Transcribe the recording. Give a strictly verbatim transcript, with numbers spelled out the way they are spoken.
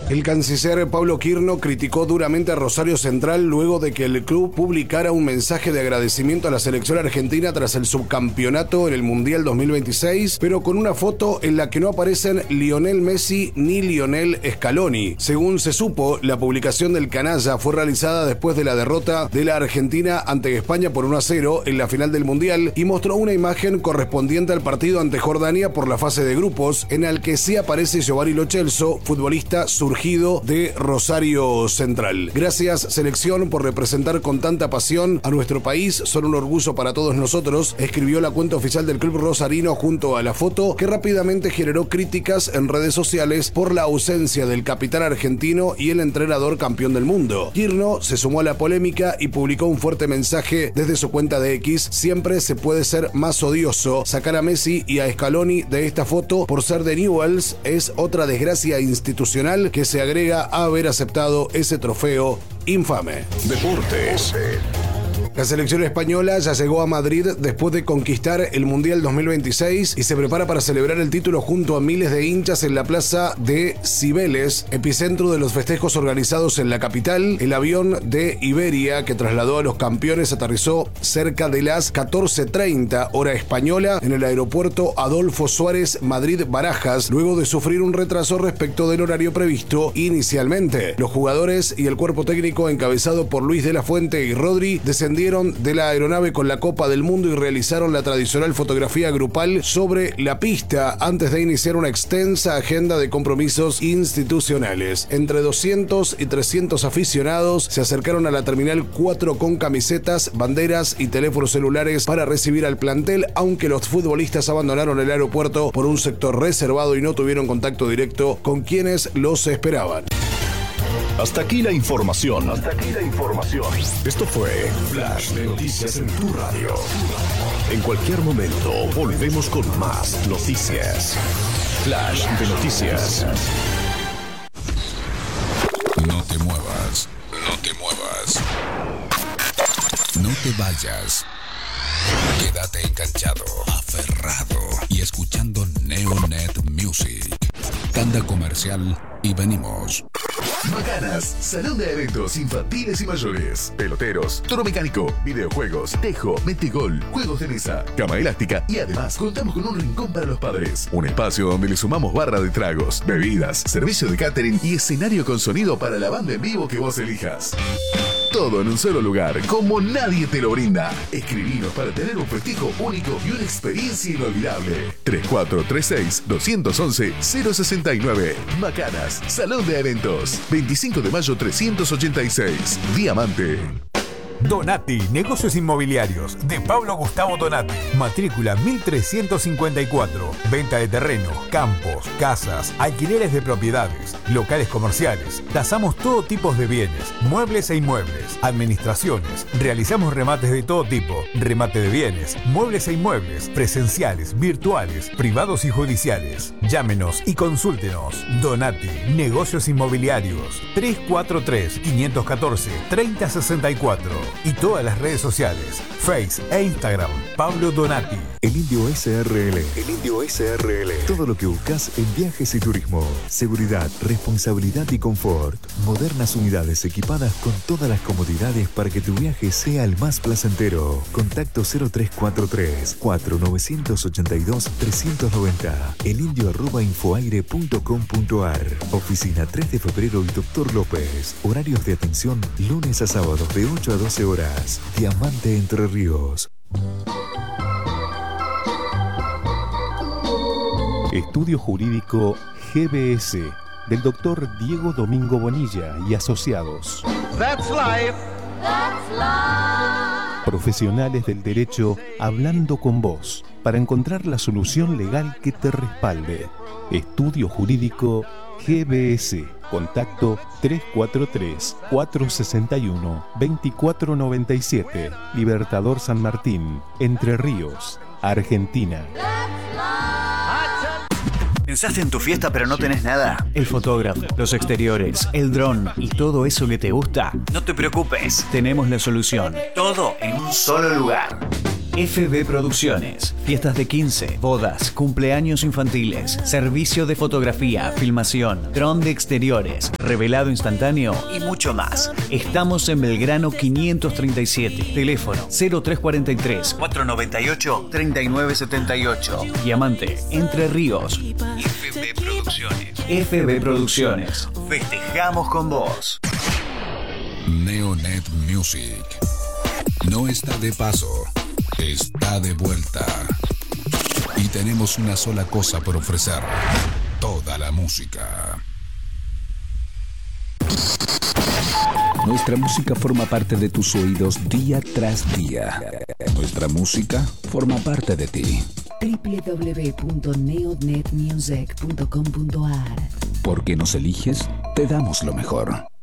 El canciller Pablo Quirno criticó duramente a Rosario Central luego de que el club publicara un mensaje de agradecimiento a la selección argentina tras el subcampeonato en el Mundial dos mil veintiséis, pero con una foto en la que no aparecen Lionel Messi ni Lionel Scaloni. Según se supo, la publicación del canalla fue realizada después de la derrota de la Argentina ante España por uno a cero en la final del Mundial y mostró una imagen correspondiente al partido ante Jordania por la fase de grupos, en el que sí aparece Giovanni Lo Celso, futbolista surgido de Rosario Central. Gracias, selección, por representar con tanta pasión a nuestro país. Son un orgullo para todos nosotros, escribió la cuenta oficial del club rosarino junto a la foto, que rápidamente generó críticas en redes sociales por la ausencia del capitán argentino y el entrenador campeón del mundo. Quirno se sumó a la polémica y publicó un fuerte mensaje desde su cuenta de X. Siempre se puede ser más odioso. Sacar a Messi y a Scaloni de esta foto por ser de Newell's es otra desgracia institucional que se agrega a haber aceptado ese trofeo infame. Deportes. La selección española ya llegó a Madrid después de conquistar el Mundial dos mil veintiséis y se prepara para celebrar el título junto a miles de hinchas en la plaza de Cibeles, epicentro de los festejos organizados en la capital. El avión de Iberia que trasladó a los campeones aterrizó cerca de las catorce treinta hora española en el aeropuerto Adolfo Suárez Madrid-Barajas, luego de sufrir un retraso respecto del horario previsto inicialmente. Los jugadores y el cuerpo técnico encabezado por Luis de la Fuente y Rodri descendieron de la aeronave con la Copa del Mundo y realizaron la tradicional fotografía grupal sobre la pista antes de iniciar una extensa agenda de compromisos institucionales. Entre doscientos y trescientos aficionados se acercaron a la Terminal cuatro con camisetas, banderas y teléfonos celulares para recibir al plantel, aunque los futbolistas abandonaron el aeropuerto por un sector reservado y no tuvieron contacto directo con quienes los esperaban. Hasta aquí la información. Hasta aquí la información. Esto fue Flash de Noticias en tu radio. En cualquier momento volvemos con más noticias. Flash de Noticias. No te muevas. No te muevas. No te vayas. Quédate enganchado, aferrado y escuchando Neonet Music. Tanda comercial y venimos. Macanas, salón de eventos infantiles y mayores, peloteros, toro mecánico, videojuegos, tejo, metegol, juegos de mesa, cama elástica y además contamos con un rincón para los padres. Un espacio donde le sumamos barra de tragos, bebidas, servicio de catering y escenario con sonido para la banda en vivo que vos elijas. Todo en un solo lugar, como nadie te lo brinda. Escribinos para tener un festejo único y una experiencia inolvidable. tres cuatro tres seis, dos uno uno, cero seis nueve. Macanas, Salón de Eventos. veinticinco de mayo trescientos ochenta y seis. Diamante. Donati, negocios inmobiliarios, de Pablo Gustavo Donati. Matrícula mil trescientos cincuenta y cuatro. Venta de terreno, campos, casas, alquileres de propiedades, locales comerciales. Tasamos todo tipo de bienes, muebles e inmuebles, administraciones. Realizamos remates de todo tipo, remate de bienes, muebles e inmuebles, presenciales, virtuales, privados y judiciales. Llámenos y consúltenos. Donati, negocios inmobiliarios. tres cuatro tres, cinco uno cuatro, tres cero seis cuatro. Y todas las redes sociales, Face e Instagram, Pablo Donati. El Indio S R L. El Indio S R L. Todo lo que buscas en viajes y turismo. Seguridad, responsabilidad y confort. Modernas unidades equipadas con todas las comodidades para que tu viaje sea el más placentero. Contacto cero tres cuatro tres, cuatro nueve ocho dos, tres nueve cero. elindio arroba infoaire punto com punto ar. Oficina tres de febrero y Doctor López. Horarios de atención lunes a sábados de ocho a doce horas. Diamante Entre Ríos. Estudio Jurídico G B S del doctor Diego Domingo Bonilla y asociados. That's life. That's life. Profesionales del derecho hablando con vos para encontrar la solución legal que te respalde. Estudio Jurídico G B S. Contacto tres cuatro tres, cuatro seis uno, dos cuatro nueve siete. Libertador San Martín, Entre Ríos, Argentina. ¿Pensaste en tu fiesta pero no tenés nada? El fotógrafo, los exteriores, el dron y todo eso que te gusta. No te preocupes, tenemos la solución. Todo en un solo lugar. F B Producciones. Fiestas de quince, bodas, cumpleaños infantiles, servicio de fotografía, filmación, dron de exteriores, revelado instantáneo y mucho más. Estamos en Belgrano quinientos treinta y siete. Teléfono cero tres cuatro tres, cuatro nueve ocho, tres nueve siete ocho. Diamante, Entre Ríos. F B Producciones. F B Producciones. Festejamos con vos. Neonet Music. No está de paso, está de vuelta. Y tenemos una sola cosa por ofrecer: toda la música. Nuestra música forma parte de tus oídos día tras día. Nuestra música forma parte de ti. doble u doble u doble u punto neonet music punto com punto a r. Porque nos eliges, te damos lo mejor.